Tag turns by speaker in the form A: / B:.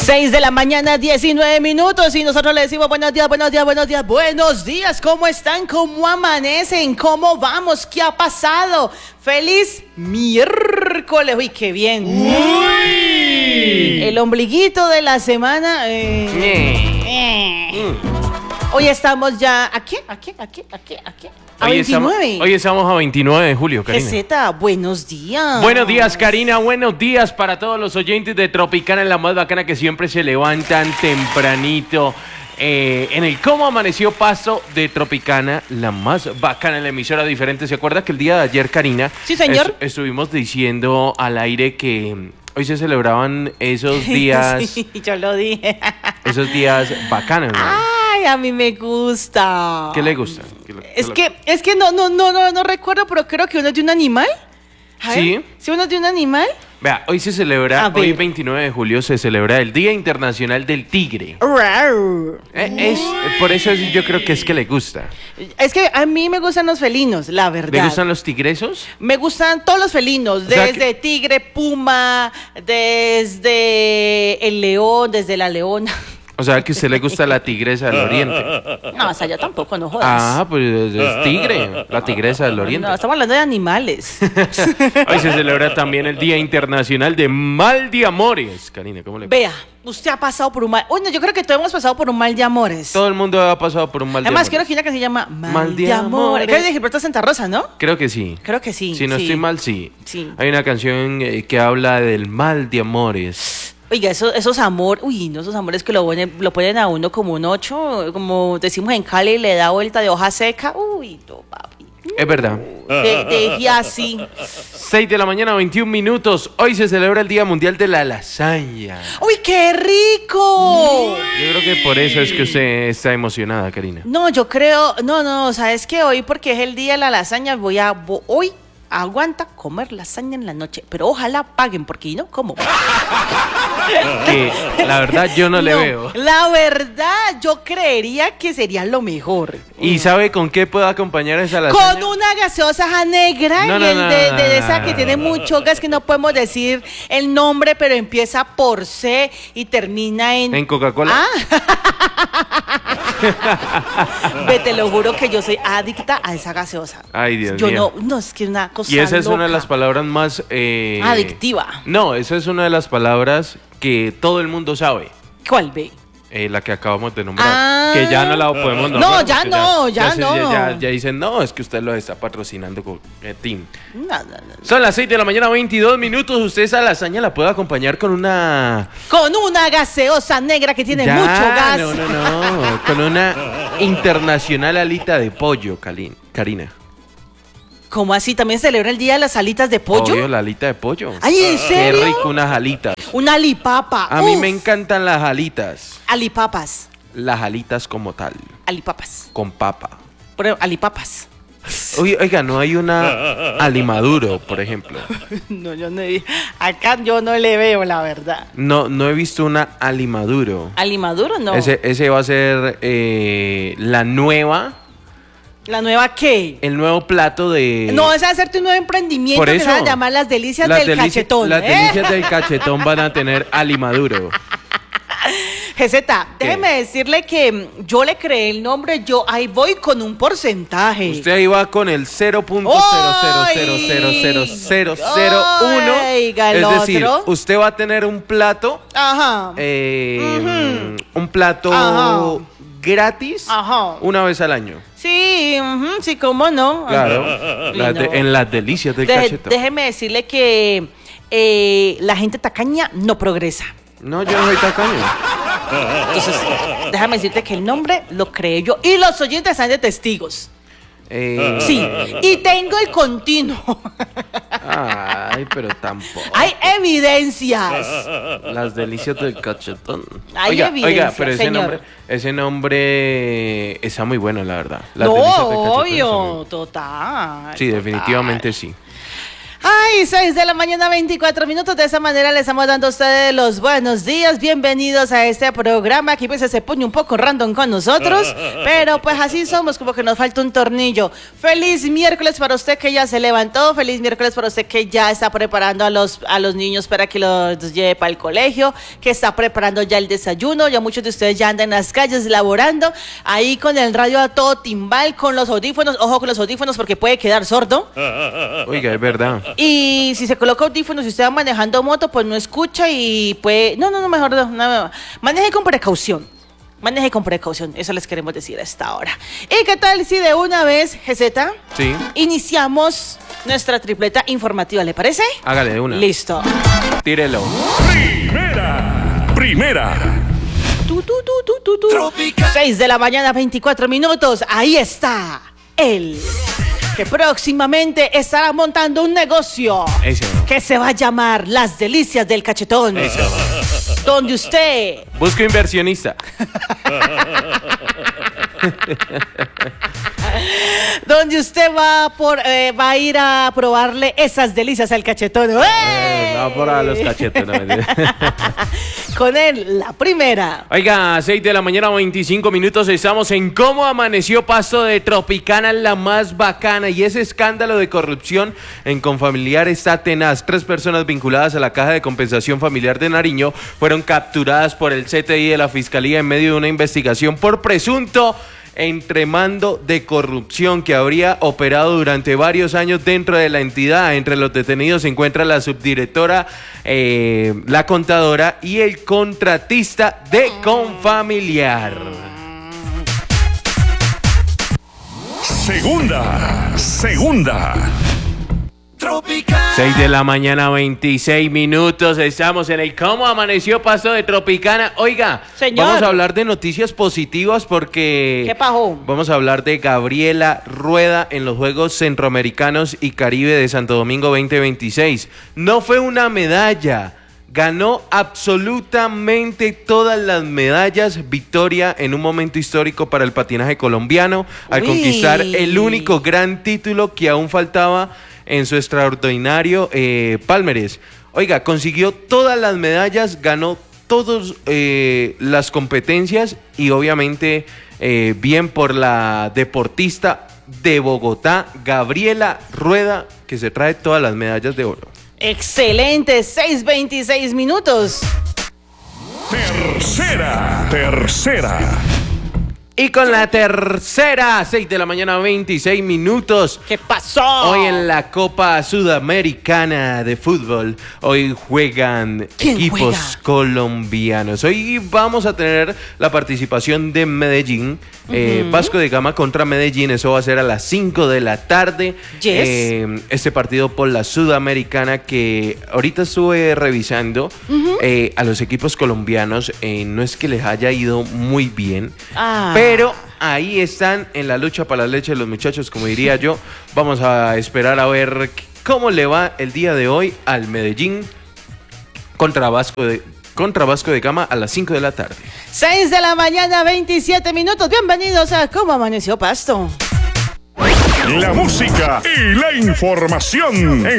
A: 6 de la mañana, 19 minutos, y nosotros le decimos buenos días, buenos días, buenos días, buenos días. ¿Cómo están? ¿Cómo amanecen? ¿Cómo vamos? ¿Qué ha pasado? ¡Feliz miércoles! ¡Uy, qué bien!
B: ¡Uy!
A: El ombliguito de la semana. Hoy estamos ya. ¿A qué? A 29.
B: Hoy estamos a 29 de julio, Karina.
A: Geseta, buenos días.
B: Buenos días, Karina. Buenos días para todos los oyentes de Tropicana, la más bacana que siempre se levantan tempranito. En el Cómo Amaneció Paso de Tropicana, la más bacana en la emisora diferente. ¿Se acuerda que el día de ayer, Karina?
A: Sí, señor.
B: Estuvimos diciendo al aire que hoy se celebraban esos días.
A: Sí, yo lo dije.
B: Esos días bacanos, ¿no?
A: Ay, a mí me gusta.
B: ¿Qué le gusta?
A: Es que no recuerdo, pero creo que uno es de un animal. A ver,
B: Sí.
A: ¿sí uno es de un animal?
B: Vea, hoy se celebra, hoy 29 de julio se celebra el Día Internacional del Tigre. Por eso yo creo que es que le gusta.
A: Es que a mí me gustan los felinos, la verdad.
B: ¿Le gustan los tigresos?
A: Me gustan todos los felinos,
B: O sea
A: desde tigre, puma, desde el león, desde la leona.
B: O sea, que a usted le gusta la tigresa del oriente.
A: No, o sea, yo tampoco, no jodas.
B: Ah, pues es tigre, la tigresa del oriente.
A: No, estamos hablando de animales.
B: Hoy se celebra también el Día Internacional de Mal de Amores. Karina, ¿cómo le va?
A: Vea, usted ha pasado por un mal. Uy, no, yo creo que todos hemos pasado por un mal de amores.
B: Todo el mundo ha pasado por un mal de
A: Además,
B: amores.
A: creo que hay una que se llama
B: Mal de amores.
A: Creo que es de Gilberto Santa Rosa, ¿no?
B: Creo que sí.
A: Creo que sí.
B: Si no estoy mal, sí.
A: Sí.
B: Hay una canción que habla del mal de amores.
A: Oiga, esos amores, esos amores que lo ponen a uno como un 8, como decimos en Cali, le da vuelta de hoja seca. Uy, no, papi.
B: Es verdad.
A: Dejé así.
B: 6 de la mañana, 21 minutos. Hoy se celebra el Día Mundial de la Lasaña.
A: ¡Uy, qué rico!
B: Yo creo que por eso es que usted está emocionada, Karina.
A: No, yo creo, no, ¿sabes qué? Hoy, porque es el día de la lasaña, hoy aguanta comer lasaña en la noche, pero ojalá paguen, porque no, ¿cómo?
B: Que la verdad yo no le veo.
A: La verdad, yo creería que sería lo mejor.
B: ¿Y sabe con qué puedo acompañar esa lasaña?
A: Con una gaseosa negra de esa que tiene mucho gas, que no podemos decir el nombre, pero empieza por C y termina en
B: Coca-Cola.
A: Ve, te lo juro que yo soy adicta a esa gaseosa.
B: Ay, Dios
A: yo
B: mío.
A: No, es que una cosa
B: Y esa es
A: loca.
B: una de las palabras más...
A: adictiva.
B: No, esa es una de las palabras que todo el mundo sabe.
A: ¿Cuál, ve?
B: La que acabamos de nombrar. Que ya no la podemos nombrar.
A: No, ya no.
B: Ya dicen, no, es que usted lo está patrocinando con Team.
A: No.
B: Son las 6 de la mañana, 22 minutos. Usted esa lasaña la puede acompañar con una...
A: Con una gaseosa negra que tiene mucho gas.
B: No. Con una internacional alita de pollo, Karina.
A: ¿Cómo así? ¿También celebra el día de las alitas de pollo?
B: Obvio, la alita de pollo.
A: Ay, ¿en serio?
B: Qué rico unas alitas.
A: Una alipapa.
B: A mí me encantan las alitas.
A: Alipapas.
B: Las alitas como tal.
A: Alipapas.
B: Con papa.
A: Pero alipapas.
B: Oiga, no hay una alimaduro, por ejemplo.
A: No, acá yo no le veo, la verdad.
B: No he visto una alimaduro.
A: ¿Alimaduro? No.
B: Ese va a ser la nueva...
A: ¿La nueva qué?
B: El nuevo plato de...
A: No, es hacerte un nuevo emprendimiento.
B: Por
A: que
B: eso,
A: se va a llamar Las Delicias del Cachetón.
B: Las delicias del cachetón van a tener alimaduro.
A: Geseta, déjeme decirle que yo le creé el nombre, yo ahí voy con un porcentaje.
B: Usted ahí va con el 0.000000001. Es decir, usted va a tener un plato.
A: Ajá.
B: Un plato gratis una vez al año.
A: Sí, sí, cómo no.
B: Claro, en las delicias del cachetón.
A: Déjeme decirle que la gente tacaña no progresa.
B: No, yo no soy tacaño.
A: Entonces, déjame decirte que el nombre lo creé yo. Y los oyentes están de testigos. Sí, y tengo el continuo.
B: Ay, pero tampoco.
A: Hay evidencias.
B: Las delicias del cachetón.
A: Hay evidencias,
B: pero ese nombre está muy bueno, la verdad. Las
A: no,
B: delicias del cachetón
A: obvio, total.
B: Sí, definitivamente sí.
A: Ay, 6 de la mañana, 24 minutos. De esa manera les estamos dando a ustedes los buenos días. Bienvenidos a este programa. Aquí pues se pone un poco random con nosotros, pero pues así somos, como que nos falta un tornillo. Feliz miércoles para usted que ya se levantó. Feliz miércoles para usted que ya está preparando a los niños para que los lleve para el colegio, que está preparando ya el desayuno. Ya muchos de ustedes ya andan en las calles laborando, ahí con el radio a todo timbal, con los audífonos. Ojo con los audífonos porque puede quedar sordo.
B: Oiga, es verdad.
A: Y si se coloca audífonos y usted va manejando moto, pues no escucha y puede... No, mejor no. Maneje con precaución. Maneje con precaución. Eso les queremos decir a esta hora. ¿Y qué tal si de una vez, GZ?
B: Sí.
A: Iniciamos nuestra tripleta informativa, ¿le parece?
B: Hágale de una.
A: Listo.
B: Tírelo.
C: Primera.
A: 6 de la mañana, 24 minutos. Ahí está él, que próximamente estará montando un negocio.
B: Eso.
A: Que se va a llamar Las Delicias del Cachetón.
B: Eso.
A: Donde usted...
B: Busco inversionista.
A: Donde usted va a ir a probarle esas delicias al cachetón.
B: No, por a los cachetes. No,
A: con él, la primera.
B: Oiga, 6 de la mañana, 25 minutos. Estamos en Cómo Amaneció Pasto de Tropicana, la más bacana. Y ese escándalo de corrupción en Confamiliar está tenaz. 3 personas vinculadas a la Caja de Compensación Familiar de Nariño fueron capturadas por el CTI de la Fiscalía en medio de una investigación por presunto entremando de corrupción que habría operado durante varios años dentro de la entidad. Entre los detenidos se encuentra la subdirectora, la contadora y el contratista de Confamiliar.
C: Segunda.
B: 6 de la mañana, 26 minutos. Estamos en el Cómo Amaneció Pasto de Tropicana. Oiga,
A: señor,
B: vamos a hablar de noticias positivas porque...
A: ¿Qué pasó?
B: Vamos a hablar de Gabriela Rueda en los Juegos Centroamericanos y Caribe de Santo Domingo 2026. No fue una medalla. Ganó absolutamente todas las medallas. Victoria en un momento histórico para el patinaje colombiano al conquistar el único gran título que aún faltaba en su extraordinario palmarés. Oiga, consiguió todas las medallas, ganó todas las competencias y obviamente bien por la deportista de Bogotá, Gabriela Rueda, que se trae todas las medallas de oro.
A: Excelente, 6:26 minutos.
C: Tercera.
B: Y con la tercera, 6 de la mañana, 26 minutos.
A: ¿Qué pasó?
B: Hoy en la Copa Sudamericana de Fútbol, hoy juegan equipos colombianos. Hoy vamos a tener la participación de Medellín, Vasco de Gama contra Medellín. Eso va a ser a las 5 de la tarde.
A: Yes.
B: Este partido por la Sudamericana que ahorita estuve revisando a los equipos colombianos. No es que les haya ido muy bien. Pero ahí están en la lucha para la leche de los muchachos, como diría yo. Vamos a esperar a ver cómo le va el día de hoy al Medellín contra Vasco de Gama a las 5 de la tarde.
A: 6 de la mañana, 27 minutos. Bienvenidos a Cómo Amaneció Pasto.
C: La música y la información